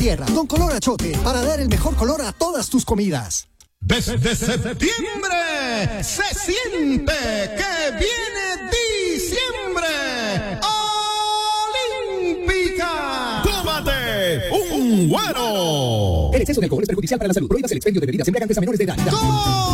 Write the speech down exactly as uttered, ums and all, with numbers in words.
tierra con color achote para dar el mejor color a todas tus comidas. Desde septiembre se siente que viene diciembre. ¡Olímpica! ¡Tómate un guaro! El exceso de alcohol es perjudicial para la salud. Prohíbas el expendio de bebidas embriagantes a menores de edad.